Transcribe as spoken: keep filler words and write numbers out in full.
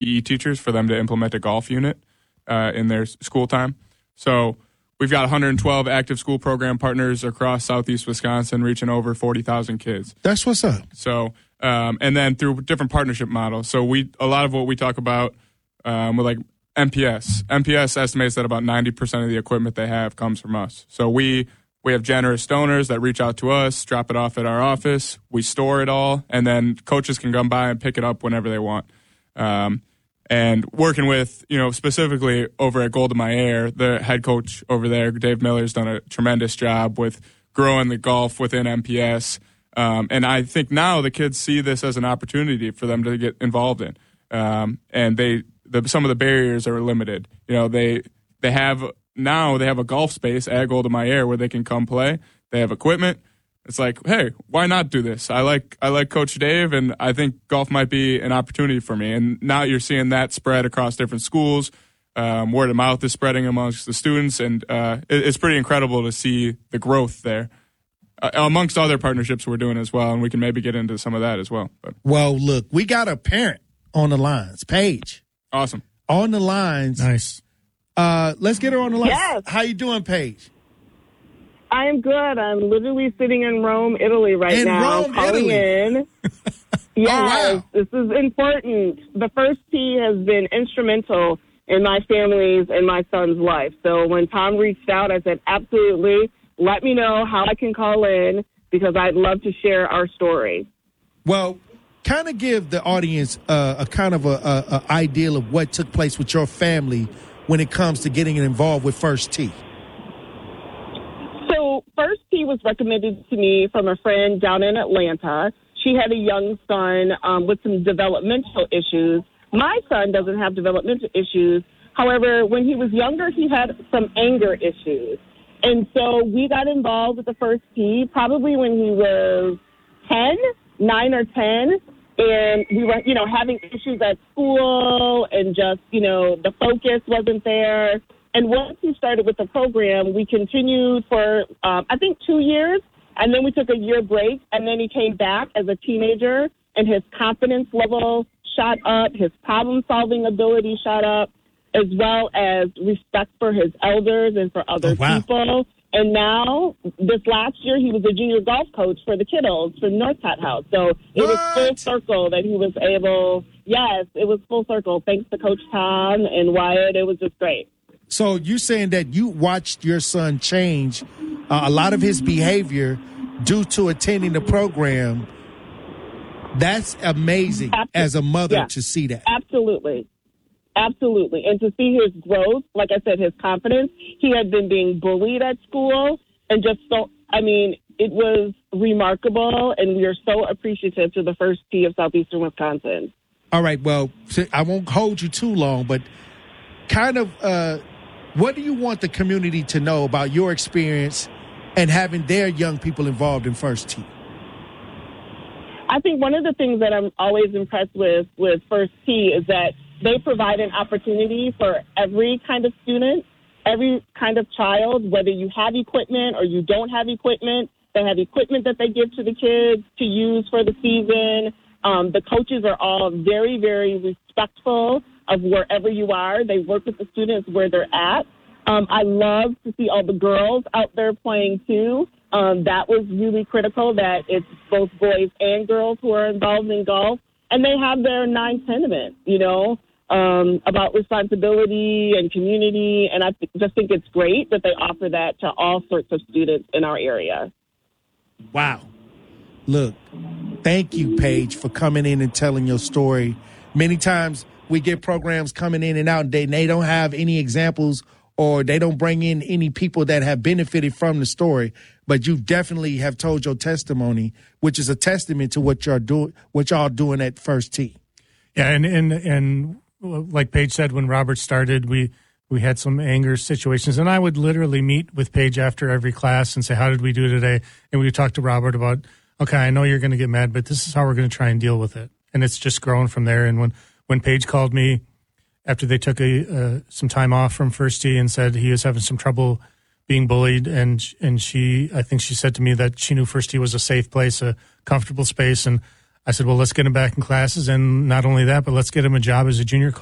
E teachers for them to implement a golf unit uh, in their school time. So we've got one hundred twelve active school program partners across southeast Wisconsin, reaching over forty thousand kids. That's what's up. So, um, and then through different partnership models. So we a lot of what we talk about um, with like M P S. M P S estimates that about ninety percent of the equipment they have comes from us. So we we have generous donors that reach out to us, drop it off at our office. We store it all, and then coaches can come by and pick it up whenever they want. Um, And working with, you know, specifically over at Golda Meir, the head coach over there, Dave Miller's done a tremendous job with growing the golf within M P S. Um, and I think now the kids see this as an opportunity for them to get involved in. Um, and they, the, some of the barriers are limited. You know, they they have now they have a golf space at Golda Meir where they can come play. They have equipment. It's like, hey, why not do this? I like I like Coach Dave, and I think golf might be an opportunity for me. And now you're seeing that spread across different schools. Um, word of mouth is spreading amongst the students, and uh, it, it's pretty incredible to see the growth there, uh, amongst other partnerships we're doing as well. And we can maybe get into some of that as well. But. Well, look, we got a parent on the lines, Paige. Awesome. On the lines. Nice. Uh, let's get her on the line. Yes. How you doing, Paige? I'm good. I'm literally sitting in Rome, Italy right in now, Rome, calling Italy. in. Yes, oh, wow. This is important. The first tee has been instrumental in my family's and my son's life. So when Tom reached out, I said, absolutely, let me know how I can call in because I'd love to share our story. Well, kind of give the audience uh, a kind of a, a, a ideal of what took place with your family when it comes to getting involved with First Tee. So First Tee was recommended to me from a friend down in Atlanta. She had a young son um, with some developmental issues. My son doesn't have developmental issues. However, when he was younger, he had some anger issues. And so we got involved with the First Tee probably when he was ten, nine or ten. And we were, you know, having issues at school and just, you know, the focus wasn't there. And once we started with the program, we continued for, um, I think, two years. And then we took a year break. And then he came back as a teenager, and his confidence level shot up. His problem-solving ability shot up, as well as respect for his elders and for other oh, wow. people. And now, this last year, he was a junior golf coach for the kiddos for Northcott House. So it what? was full circle that he was able, yes, it was full circle. Thanks to Coach Tom and Wyatt. It was just great. So you're saying that you watched your son change uh, a lot of his behavior due to attending the program. That's amazing Absolutely. As a mother yeah. to see that. Absolutely. Absolutely. And to see his growth, like I said, his confidence. He had been being bullied at school and just so, I mean, it was remarkable, and we are so appreciative to the First Tee of Southeastern Wisconsin. All right. Well, I won't hold you too long, but kind of uh, what do you want the community to know about your experience and having their young people involved in First Tee? I think one of the things that I'm always impressed with with First Tee is that they provide an opportunity for every kind of student, every kind of child, whether you have equipment or you don't have equipment. They have equipment that they give to the kids to use for the season. Um, the coaches are all very, very respectful of wherever you are. They work with the students where they're at. Um, I love to see all the girls out there playing, too. Um, that was really critical, that it's both boys and girls who are involved in golf. And they have their nine sentiment, you know, um, about responsibility and community. And I th- just think it's great that they offer that to all sorts of students in our area. Wow. Look, thank you, Paige, for coming in and telling your story. Many times we get programs coming in and out, and they, they don't have any examples or they don't bring in any people that have benefited from the story. But you definitely have told your testimony, which is a testament to what you're doing, what y'all doing at First Tee. Yeah, and and and like Paige said, when Robert started, we we had some anger situations, and I would literally meet with Paige after every class and say, "How did we do today?" And we would talk to Robert about, "Okay, I know you're going to get mad, but this is how we're going to try and deal with it." And it's just grown from there. And when when Paige called me after they took a uh, some time off from First Tee and said he was having some trouble being bullied, and and she, I think she said to me that she knew First Tee was a safe place, a comfortable space, and I said, well, let's get him back in classes, and not only that, but let's get him a job as a junior coach.